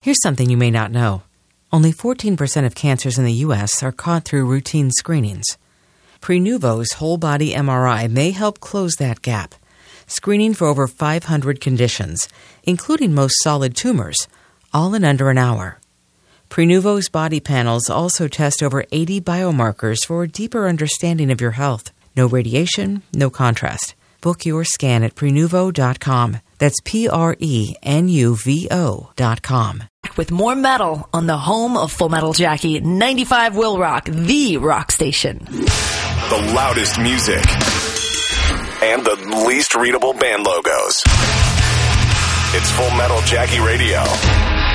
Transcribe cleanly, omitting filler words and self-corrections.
Here's something you may not know. Only 14% of cancers in the U.S. are caught through routine screenings. Prenuvo's whole-body MRI may help close that gap, screening for over 500 conditions, including most solid tumors, all in under an hour. Prenuvo's body panels also test over 80 biomarkers for a deeper understanding of your health. No radiation, no contrast. Book your scan at Prenuvo.com. That's Prenuvo.com. With more metal on the home of Full Metal Jackie, 95 Will Rock, the rock station. The loudest music and the least readable band logos. It's Full Metal Jackie Radio.